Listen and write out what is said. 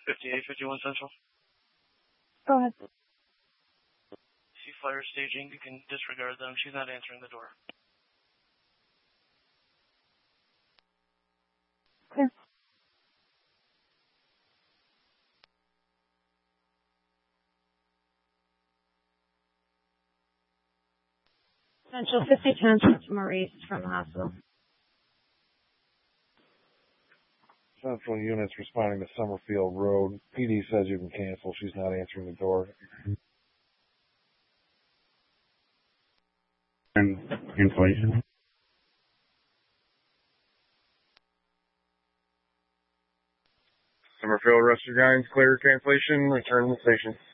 5851 Central. Go ahead. See flyer staging. You can disregard them. She's not answering the door. Clear. Central 5010 Maurice from the hospital. Central units responding to Summerfield Road. PD says you can cancel. She's not answering the door. And cancellation. Summerfield, rest of your guys, clear cancellation, return to the station.